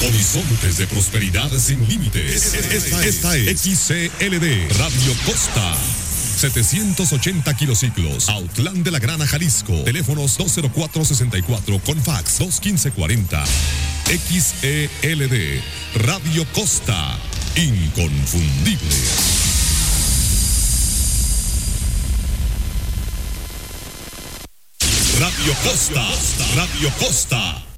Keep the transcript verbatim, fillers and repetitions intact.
Horizontes de prosperidad sin límites. Esta, esta es X C L D Radio Costa. setecientos ochenta kilociclos, Autlán de la Grana, Jalisco. Teléfonos dos cero cuatro sesenta y cuatro con fax dos uno cinco cuarenta. X E L D Radio Costa. Inconfundible. Radio Costa. Radio Costa.